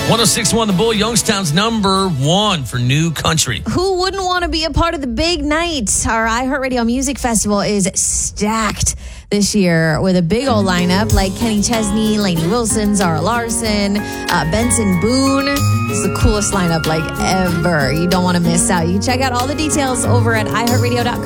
106.1 The Bull, Youngstown's number one for new country. Who wouldn't want to be a part of the big night? Our iHeartRadio Music Festival is stacked this year with a big old lineup like Kenny Chesney, Lainey Wilson, Zara Larson, Benson Boone. It's the coolest lineup like ever. You don't want to miss out. You can check out all the details over at iHeartRadio.com.